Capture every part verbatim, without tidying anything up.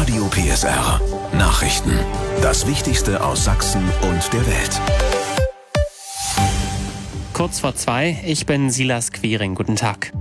Radio P S R. Nachrichten. Das Wichtigste aus Sachsen und der Welt. Kurz vor zwei, ich bin Silas Quiring. Guten Tag.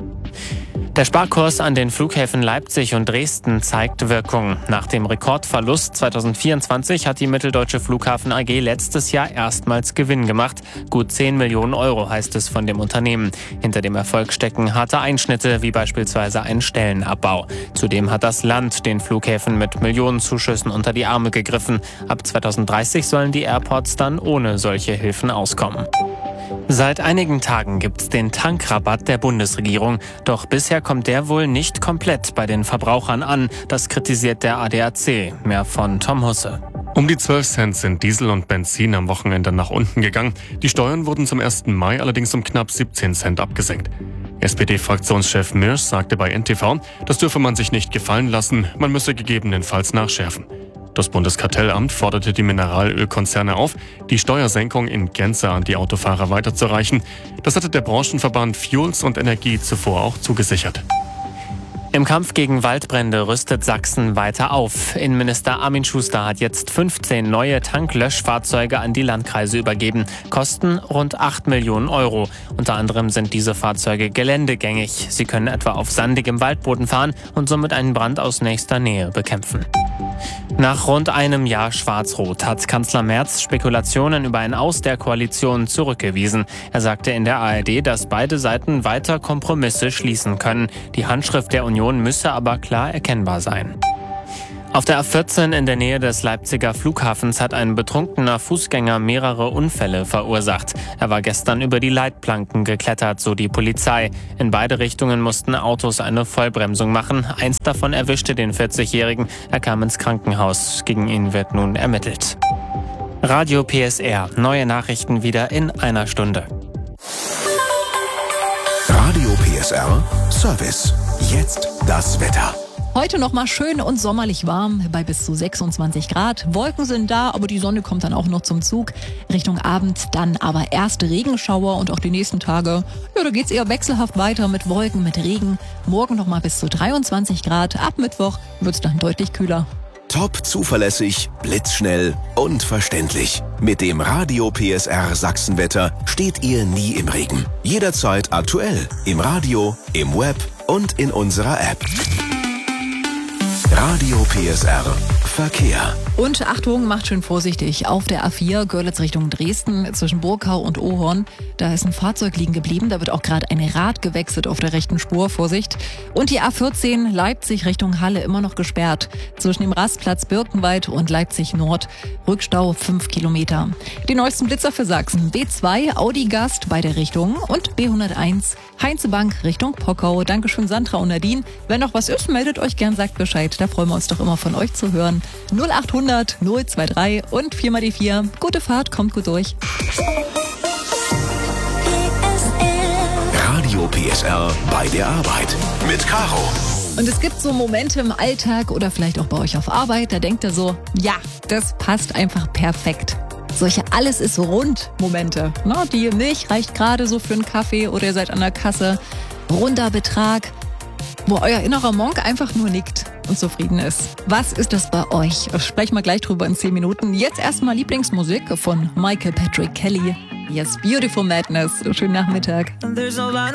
Der Sparkurs an den Flughäfen Leipzig und Dresden zeigt Wirkung. Nach dem Rekordverlust zweitausendvierundzwanzig hat die Mitteldeutsche Flughafen A G letztes Jahr erstmals Gewinn gemacht. Gut zehn Millionen Euro heißt es von dem Unternehmen. Hinter dem Erfolg stecken harte Einschnitte, wie beispielsweise ein Stellenabbau. Zudem hat das Land den Flughäfen mit Millionenzuschüssen unter die Arme gegriffen. Ab zweitausenddreißig sollen die Airports dann ohne solche Hilfen auskommen. Seit einigen Tagen gibt's den Tankrabatt der Bundesregierung. Doch bisher kommt der wohl nicht komplett bei den Verbrauchern an. Das kritisiert der A D A C. Mehr von Tom Husse. Um die zwölf Cent sind Diesel und Benzin am Wochenende nach unten gegangen. Die Steuern wurden zum ersten Mai allerdings um knapp siebzehn Cent abgesenkt. S P D-Fraktionschef Mirsch sagte bei N T V, das dürfe man sich nicht gefallen lassen, man müsse gegebenenfalls nachschärfen. Das Bundeskartellamt forderte die Mineralölkonzerne auf, die Steuersenkung in Gänze an die Autofahrer weiterzureichen. Das hatte der Branchenverband Fuels und Energie zuvor auch zugesichert. Im Kampf gegen Waldbrände rüstet Sachsen weiter auf. Innenminister Armin Schuster hat jetzt fünfzehn neue Tanklöschfahrzeuge an die Landkreise übergeben. Kosten rund acht Millionen Euro. Unter anderem sind diese Fahrzeuge geländegängig. Sie können etwa auf sandigem Waldboden fahren und somit einen Brand aus nächster Nähe bekämpfen. Nach rund einem Jahr Schwarz-Rot hat Kanzler Merz Spekulationen über ein Aus der Koalition zurückgewiesen. Er sagte in der A R D, dass beide Seiten weiter Kompromisse schließen können. Die Handschrift der Union müsse aber klar erkennbar sein. Auf der A vierzehn in der Nähe des Leipziger Flughafens hat ein betrunkener Fußgänger mehrere Unfälle verursacht. Er war gestern über die Leitplanken geklettert, so die Polizei. In beide Richtungen mussten Autos eine Vollbremsung machen. Eins davon erwischte den vierzigjährigen. Er kam ins Krankenhaus. Gegen ihn wird nun ermittelt. Radio P S R. Neue Nachrichten wieder in einer Stunde. Radio P S R Service. Jetzt das Wetter. Heute noch mal schön und sommerlich warm, bei bis zu sechsundzwanzig Grad. Wolken sind da, aber die Sonne kommt dann auch noch zum Zug. Richtung Abend dann aber erste Regenschauer und auch die nächsten Tage, ja, da geht's eher wechselhaft weiter mit Wolken, mit Regen. Morgen noch mal bis zu dreiundzwanzig Grad. Ab Mittwoch wird's dann deutlich kühler. Top zuverlässig, blitzschnell und verständlich. Mit dem Radio P S R Sachsenwetter steht ihr nie im Regen. Jederzeit aktuell. Im Radio, im Web und in unserer App. Radio P S R Verkehr. Und Achtung, macht schön vorsichtig. Auf der A vier Görlitz Richtung Dresden zwischen Burkau und Ohorn. Da ist ein Fahrzeug liegen geblieben. Da wird auch gerade ein Rad gewechselt auf der rechten Spur. Vorsicht. Und die A vierzehn Leipzig Richtung Halle immer noch gesperrt. Zwischen dem Rastplatz Birkenwald und Leipzig Nord. Rückstau fünf Kilometer. Die neuesten Blitzer für Sachsen. B zwei Audi Gast beide Richtungen und B hunderteins Heinzebank Richtung Pockau. Dankeschön Sandra und Nadine. Wenn noch was ist, meldet euch gern, sagt Bescheid. Da freuen wir uns doch immer von euch zu hören. null achthundert null drei und vier mal die vier. Gute Fahrt, kommt gut durch. Radio P S R bei der Arbeit mit Caro. Und es gibt so Momente im Alltag oder vielleicht auch bei euch auf Arbeit, da denkt ihr so, ja, das passt einfach perfekt. Solche Alles ist rund Momente. Na, die Milch reicht gerade so für einen Kaffee oder ihr seid an der Kasse. Runder Betrag, wo euer innerer Monk einfach nur nickt und zufrieden ist. Was ist das bei euch? Sprechen wir gleich drüber in zehn Minuten. Jetzt erstmal Lieblingsmusik von Michael Patrick Kelly. Yes, Beautiful Madness. Schönen Nachmittag.